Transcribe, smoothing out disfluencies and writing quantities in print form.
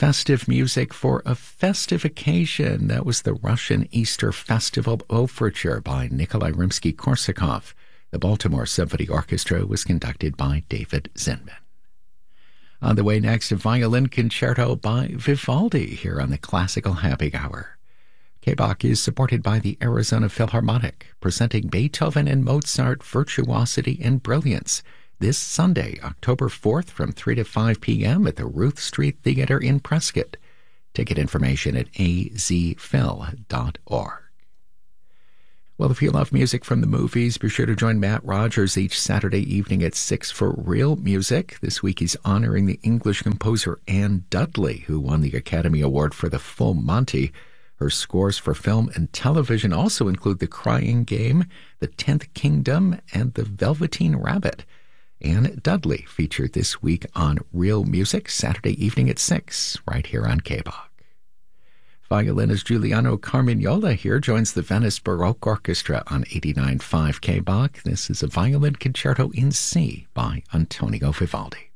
festive music for a festive occasion. That was the Russian Easter Festival Overture by Nikolai Rimsky-Korsakov. The Baltimore Symphony Orchestra was conducted by David Zinman. On the way next, a violin concerto by Vivaldi here on the Classical Happy Hour. KBOC is supported by the Arizona Philharmonic, presenting Beethoven and Mozart virtuosity and brilliance this Sunday, October 4th from 3 to 5 p.m. at the Ruth Street Theater in Prescott. Ticket information at azphil.org. Well, if you love music from the movies, be sure to join Matt Rogers each Saturday evening at 6 for Real Music. This week he's honoring the English composer Anne Dudley, who won the Academy Award for The Full Monty. Her scores for film and television also include The Crying Game, The 10th Kingdom, and The Velveteen Rabbit. Anne Dudley featured this week on Real Music, Saturday evening at 6, right here on KBOC. Violinist Giuliano Carmignola here joins the Venice Baroque Orchestra on 89.5 KBOC. This is a violin concerto in C by Antonio Vivaldi.